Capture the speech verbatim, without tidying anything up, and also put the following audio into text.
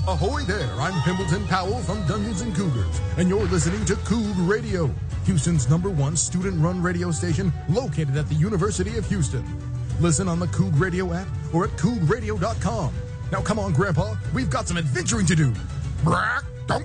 Ahoy there, I'm Pimbleton Powell from Dungeons and Cougars, and you're listening to Coug Radio, Houston's number one student-run radio station located at the University of Houston. Listen on the Coug Radio app or at coug radio dot com. Now come on, Grandpa, we've got some adventuring to do. Brack!